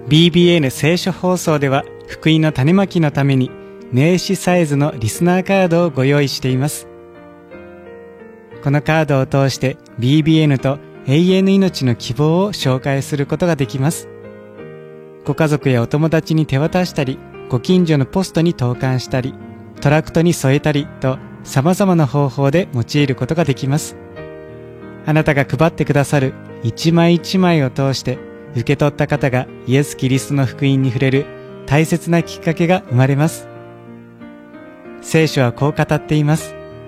BBN 聖書放送では福音の種まきのために名刺サイズのリスナーカードをご用意しています。このカードを通して BBN と永遠の命の希望を紹介することができます。ご家族やお友達に手渡したり、ご近所のポストに投函したり、トラクトに添えたりと様々な方法で用いることができます。あなたが配ってくださる一枚一枚を通して受け取った方がイエス・キリストの福音に触れる大切なきっかけが生まれます。聖書はこう語っています。